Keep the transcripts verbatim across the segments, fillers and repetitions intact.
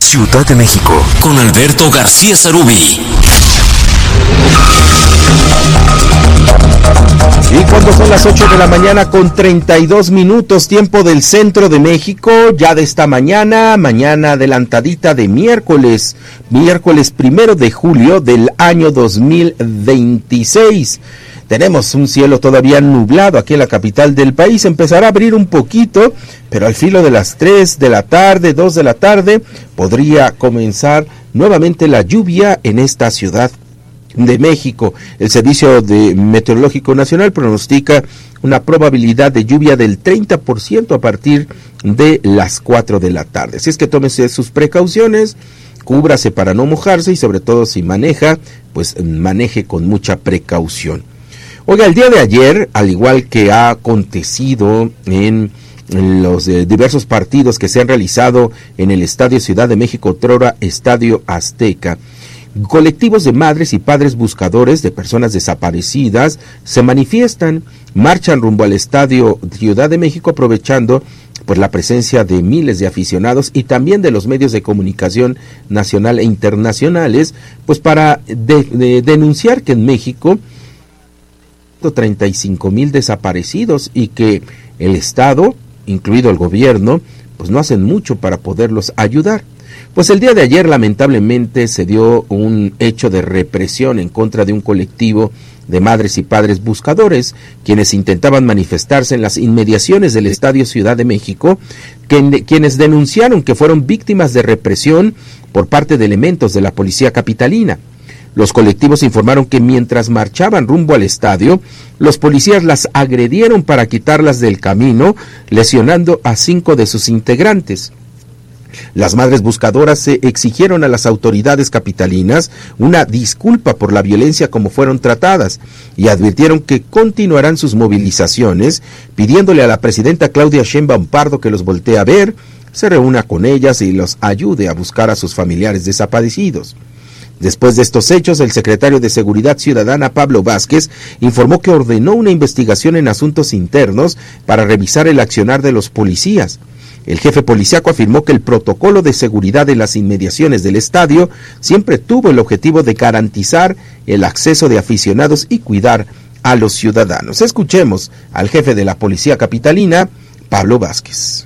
Ciudad de México, con Alberto García Sarubí. Y cuando son las ocho de la mañana con treinta y dos minutos, tiempo del centro de México, ya de esta mañana, mañana adelantadita de miércoles, miércoles primero de julio del año dos mil veintiséis. Tenemos un cielo todavía nublado aquí en la capital del país, empezará a abrir un poquito, pero al filo de las tres de la tarde, dos de la tarde, podría comenzar nuevamente la lluvia en esta ciudad de México. El Servicio de Meteorológico Nacional pronostica una probabilidad de lluvia del treinta por ciento a partir de las cuatro de la tarde. Así es que tómese sus precauciones, cúbrase para no mojarse y sobre todo si maneja, pues maneje con mucha precaución. Oiga, el día de ayer, al igual que ha acontecido en los eh, diversos partidos que se han realizado en el Estadio Ciudad de México, otrora Estadio Azteca, colectivos de madres y padres buscadores de personas desaparecidas se manifiestan, marchan rumbo al Estadio Ciudad de México aprovechando pues la presencia de miles de aficionados y también de los medios de comunicación nacional e internacionales, pues para de, de, denunciar que en México treinta y cinco mil desaparecidos y que el Estado, incluido el gobierno, pues no hacen mucho para poderlos ayudar. Pues el día de ayer lamentablemente se dio un hecho de represión en contra de un colectivo de madres y padres buscadores, quienes intentaban manifestarse en las inmediaciones del Estadio Ciudad de México, que, quienes denunciaron que fueron víctimas de represión por parte de elementos de la policía capitalina. Los colectivos informaron que mientras marchaban rumbo al estadio, los policías las agredieron para quitarlas del camino, lesionando a cinco de sus integrantes. Las madres buscadoras se exigieron a las autoridades capitalinas una disculpa por la violencia como fueron tratadas y advirtieron que continuarán sus movilizaciones, pidiéndole a la presidenta Claudia Sheinbaum Pardo que los voltee a ver, se reúna con ellas y los ayude a buscar a sus familiares desaparecidos. Después de estos hechos, el secretario de Seguridad Ciudadana, Pablo Vázquez, informó que ordenó una investigación en asuntos internos para revisar el accionar de los policías. El jefe policíaco afirmó que el protocolo de seguridad en las inmediaciones del estadio siempre tuvo el objetivo de garantizar el acceso de aficionados y cuidar a los ciudadanos. Escuchemos al jefe de la Policía Capitalina, Pablo Vázquez.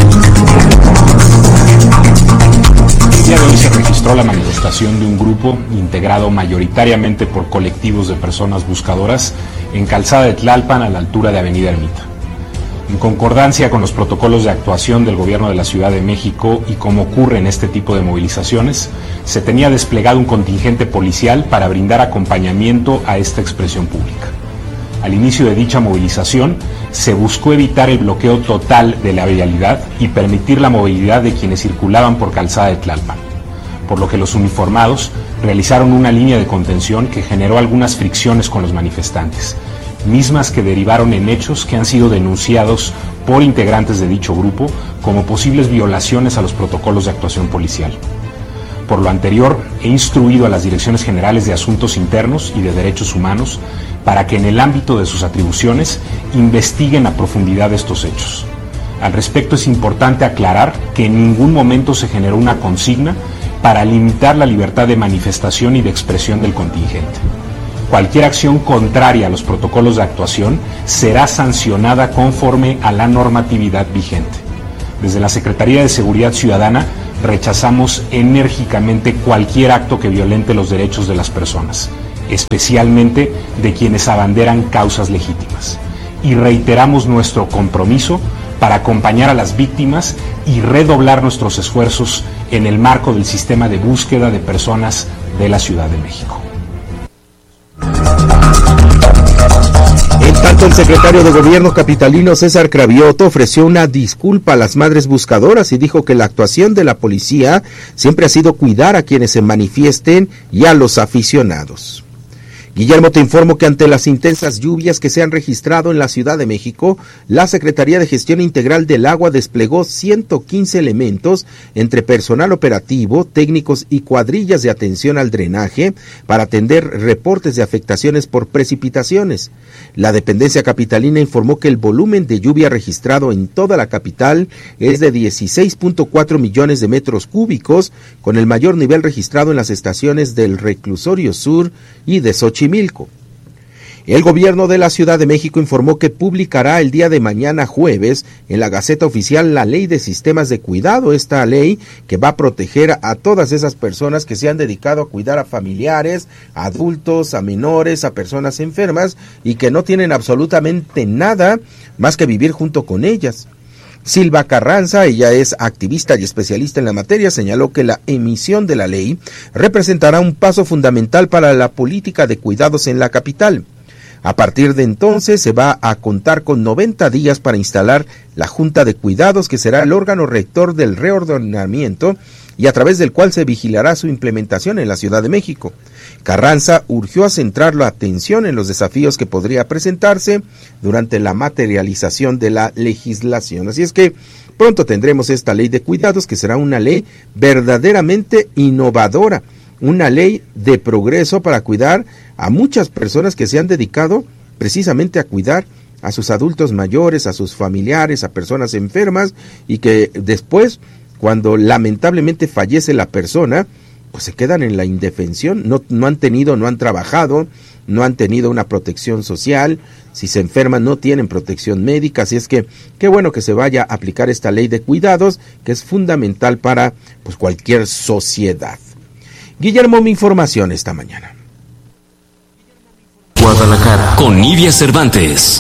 El día de hoy se registró la manifestación de un grupo integrado mayoritariamente por colectivos de personas buscadoras en Calzada de Tlalpan a la altura de Avenida Ermita. En concordancia con los protocolos de actuación del Gobierno de la Ciudad de México y como ocurre en este tipo de movilizaciones, se tenía desplegado un contingente policial para brindar acompañamiento a esta expresión pública. Al inicio de dicha movilización, se buscó evitar el bloqueo total de la vialidad y permitir la movilidad de quienes circulaban por Calzada de Tlalpan, por lo que los uniformados realizaron una línea de contención que generó algunas fricciones con los manifestantes, mismas que derivaron en hechos que han sido denunciados por integrantes de dicho grupo como posibles violaciones a los protocolos de actuación policial. Por lo anterior, he instruido a las Direcciones Generales de Asuntos Internos y de Derechos Humanos para que en el ámbito de sus atribuciones investiguen a profundidad estos hechos. Al respecto, es importante aclarar que en ningún momento se generó una consigna para limitar la libertad de manifestación y de expresión del contingente. Cualquier acción contraria a los protocolos de actuación será sancionada conforme a la normatividad vigente. Desde la Secretaría de Seguridad Ciudadana rechazamos enérgicamente cualquier acto que violente los derechos de las personas, especialmente de quienes abanderan causas legítimas. Y reiteramos nuestro compromiso para acompañar a las víctimas y redoblar nuestros esfuerzos en el marco del sistema de búsqueda de personas de la Ciudad de México. En tanto, el secretario de Gobierno capitalino César Cravioto ofreció una disculpa a las madres buscadoras y dijo que la actuación de la policía siempre ha sido cuidar a quienes se manifiesten y a los aficionados. Guillermo, te informo que ante las intensas lluvias que se han registrado en la Ciudad de México, la Secretaría de Gestión Integral del Agua desplegó ciento quince elementos entre personal operativo, técnicos y cuadrillas de atención al drenaje para atender reportes de afectaciones por precipitaciones. La dependencia capitalina informó que el volumen de lluvia registrado en toda la capital es de dieciséis punto cuatro millones de metros cúbicos, con el mayor nivel registrado en las estaciones del Reclusorio Sur y de Xochimilco. El gobierno de la Ciudad de México informó que publicará el día de mañana jueves en la Gaceta Oficial la Ley de Sistemas de Cuidado, esta ley que va a proteger a todas esas personas que se han dedicado a cuidar a familiares, a adultos, a menores, a personas enfermas y que no tienen absolutamente nada más que vivir junto con ellas. Silva Carranza, ella es activista y especialista en la materia, señaló que la emisión de la ley representará un paso fundamental para la política de cuidados en la capital. A partir de entonces se va a contar con noventa días para instalar la Junta de Cuidados, que será el órgano rector del reordenamiento y a través del cual se vigilará su implementación en la Ciudad de México. Carranza urgió a centrar la atención en los desafíos que podría presentarse durante la materialización de la legislación. Así es que pronto tendremos esta ley de cuidados, que será una ley verdaderamente innovadora, una ley de progreso para cuidar a muchas personas que se han dedicado precisamente a cuidar a sus adultos mayores, a sus familiares, a personas enfermas, y que después, cuando lamentablemente fallece la persona, pues se quedan en la indefensión, no, no han tenido, no han trabajado, no han tenido una protección social, si se enferman no tienen protección médica, así es que qué bueno que se vaya a aplicar esta ley de cuidados, que es fundamental para pues cualquier sociedad. Guillermo, mi información esta mañana. Guadalajara, con Nidia Cervantes.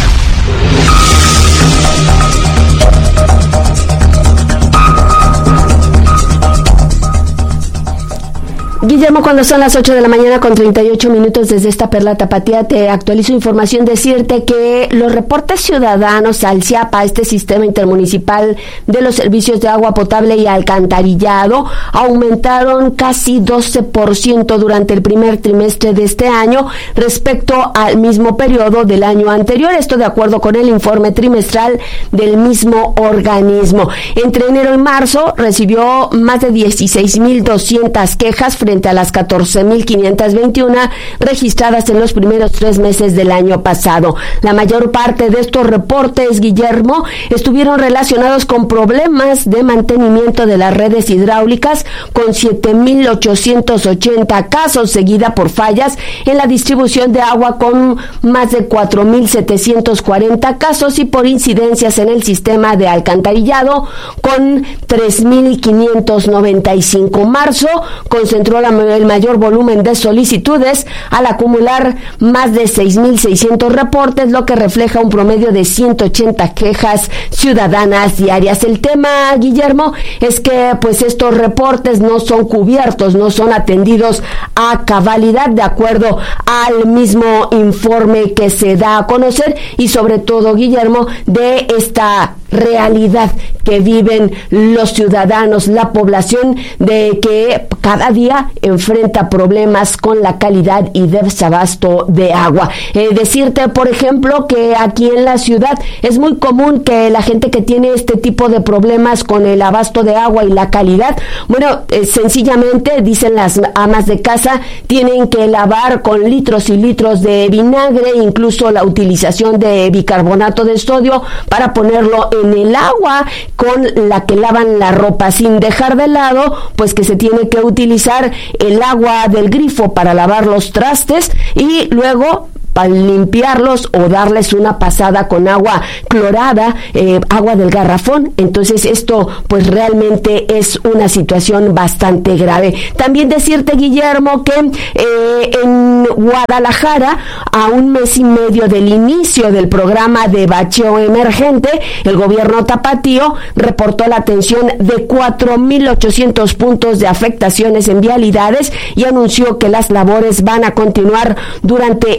Guillermo, cuando son las ocho de la mañana con treinta y ocho minutos desde esta Perla Tapatía, te actualizo información, decirte que los reportes ciudadanos al CIAPA, este sistema intermunicipal de los servicios de agua potable y alcantarillado, aumentaron casi doce por ciento durante el primer trimestre de este año respecto al mismo periodo del año anterior, esto de acuerdo con el informe trimestral del mismo organismo. Entre enero y marzo recibió más de dieciséis mil doscientas quejas frente a las catorce mil quinientas veintiuno registradas en los primeros tres meses del año pasado. La mayor parte de estos reportes, Guillermo, estuvieron relacionados con problemas de mantenimiento de las redes hidráulicas, con siete mil ochocientos ochenta casos, seguida por fallas en la distribución de agua con más de cuatro mil setecientos cuarenta casos y por incidencias en el sistema de alcantarillado con tres mil quinientos noventa y cinco. Marzo concentró la el mayor volumen de solicitudes al acumular más de seis mil seiscientos reportes, lo que refleja un promedio de ciento ochenta quejas ciudadanas diarias. El tema, Guillermo, es que pues estos reportes no son cubiertos, no son atendidos a cabalidad de acuerdo al mismo informe que se da a conocer y sobre todo, Guillermo, de esta realidad que viven los ciudadanos, la población, de que cada día enfrenta problemas con la calidad y desabasto de agua. Eh, decirte, por ejemplo, que aquí en la ciudad es muy común que la gente que tiene este tipo de problemas con el abasto de agua y la calidad, bueno, eh, sencillamente, dicen las amas de casa, tienen que lavar con litros y litros de vinagre, incluso la utilización de bicarbonato de sodio para ponerlo en el agua con la que lavan la ropa, sin dejar de lado pues que se tiene que utilizar el agua del grifo para lavar los trastes y luego para limpiarlos o darles una pasada con agua clorada, eh, agua del garrafón. Entonces esto pues realmente es una situación bastante grave. También decirte, Guillermo, que eh, en Guadalajara, a un mes y medio del inicio del programa de bacheo emergente, el gobierno tapatío reportó la atención de cuatro mil ochocientos puntos de afectaciones en vialidades y anunció que las labores van a continuar durante el resto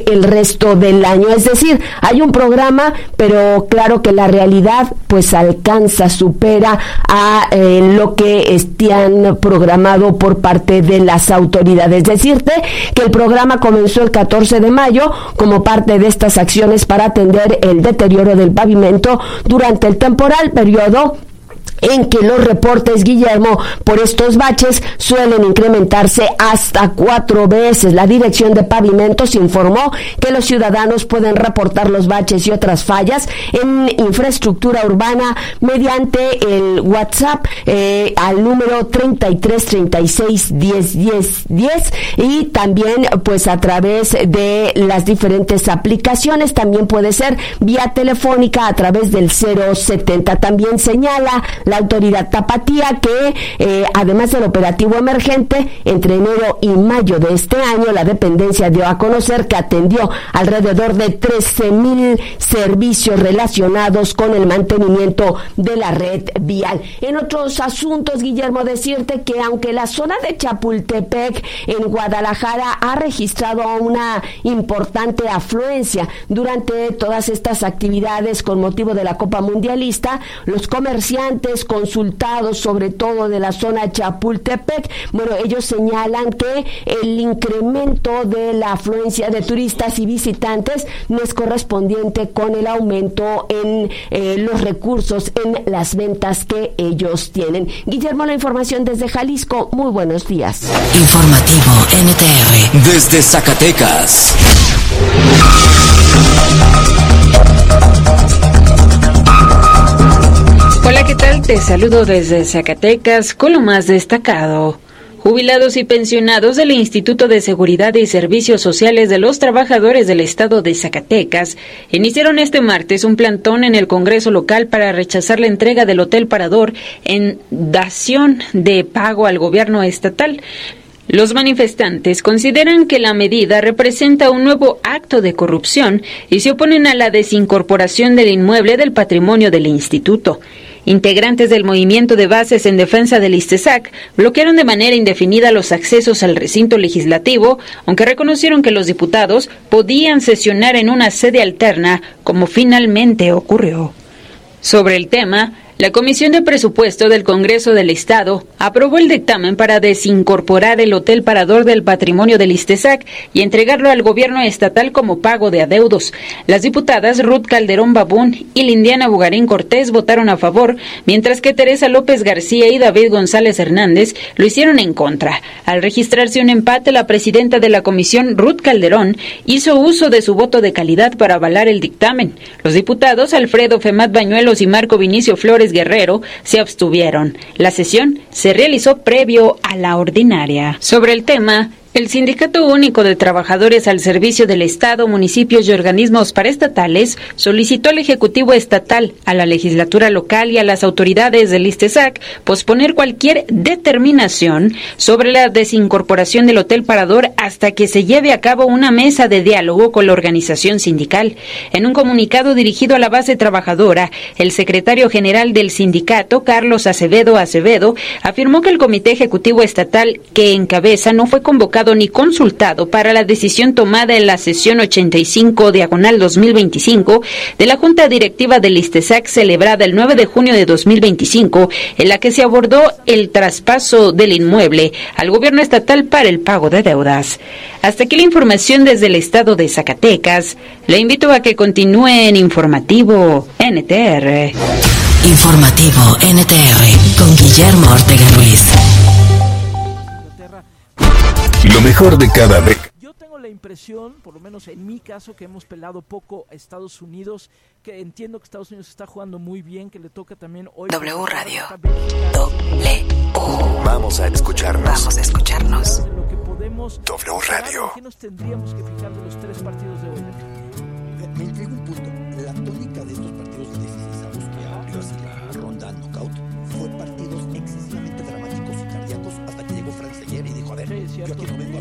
resto del año. Es decir, hay un programa, pero claro que la realidad pues alcanza, supera a eh, lo que están programado por parte de las autoridades. Decirte que el programa comenzó el catorce de mayo como parte de estas acciones para atender el deterioro del pavimento durante el temporal, periodo en que los reportes, Guillermo, por estos baches suelen incrementarse hasta cuatro veces. La Dirección de Pavimentos informó que los ciudadanos pueden reportar los baches y otras fallas en infraestructura urbana mediante el WhatsApp eh, al número treinta y tres treinta y seis diez diez diez y también pues a través de las diferentes aplicaciones. También puede ser vía telefónica a través del cero setenta. También señala la autoridad tapatía que eh, además del operativo emergente, entre enero y mayo de este año, la dependencia dio a conocer que atendió alrededor de trece mil servicios relacionados con el mantenimiento de la red vial. En otros asuntos, Guillermo, decirte que aunque la zona de Chapultepec en Guadalajara ha registrado una importante afluencia durante todas estas actividades con motivo de la Copa Mundialista, los comerciantes consultados, sobre todo de la zona Chapultepec, bueno, ellos señalan que el incremento de la afluencia de turistas y visitantes no es correspondiente con el aumento en eh, los recursos, en las ventas que ellos tienen. Guillermo, la información desde Jalisco. Muy buenos días. Informativo N T R desde Zacatecas. Hola, ¿qué tal? Te saludo desde Zacatecas con lo más destacado. Jubilados y pensionados del Instituto de Seguridad y Servicios Sociales de los Trabajadores del Estado de Zacatecas iniciaron este martes un plantón en el Congreso local para rechazar la entrega del Hotel Parador en dación de pago al gobierno estatal. Los manifestantes consideran que la medida representa un nuevo acto de corrupción y se oponen a la desincorporación del inmueble del patrimonio del instituto. Integrantes del movimiento de bases en defensa del ISTESAC bloquearon de manera indefinida los accesos al recinto legislativo, aunque reconocieron que los diputados podían sesionar en una sede alterna, como finalmente ocurrió. Sobre el tema, la Comisión de Presupuesto del Congreso del Estado aprobó el dictamen para desincorporar el Hotel Parador del patrimonio del ISTESAC y entregarlo al gobierno estatal como pago de adeudos. Las diputadas Ruth Calderón Babún y Lindiana Bugarín Cortés votaron a favor, mientras que Teresa López García y David González Hernández lo hicieron en contra. Al registrarse un empate, la presidenta de la comisión, Ruth Calderón, hizo uso de su voto de calidad para avalar el dictamen. Los diputados Alfredo Femat Bañuelos y Marco Vinicio Flores Guerrero se abstuvieron. La sesión se realizó previo a la ordinaria. Sobre el tema, el Sindicato Único de Trabajadores al Servicio del Estado, Municipios y Organismos Paraestatales solicitó al Ejecutivo Estatal, a la legislatura local y a las autoridades del ISTESAC posponer cualquier determinación sobre la desincorporación del Hotel Parador hasta que se lleve a cabo una mesa de diálogo con la organización sindical. En un comunicado dirigido a la base trabajadora, el secretario general del sindicato, Carlos Acevedo Acevedo, afirmó que el Comité Ejecutivo Estatal que encabeza no fue convocado ni consultado para la decisión tomada en la sesión ochenta y cinco diagonal dos mil veinticinco de la Junta Directiva del ISTESAC celebrada el nueve de junio de dos mil veinticinco, en la que se abordó el traspaso del inmueble al gobierno estatal para el pago de deudas. Hasta aquí la información desde el estado de Zacatecas. Le invito a que continúe en Informativo N T R. Informativo N T R con Guillermo Ortega Ruiz. Lo mejor de cada década. Yo tengo la impresión, por lo menos en mi caso, que hemos pelado poco a Estados Unidos, que entiendo que Estados Unidos está jugando muy bien, que le toca también hoy. W Radio. W. Vamos a escucharnos. Vamos a escucharnos. Lo que podemos W Radio. ¿Qué nos tendríamos que fijar de los tres partidos de hoy? Me intriga un punto. La tónica de estos partidos decisivos que abrió así la ronda knockout fue partidos excesivamente dramáticos y cardíacos hasta que llegó Frank Seyer y dijo, a ver, Sí, yo aquí no vengo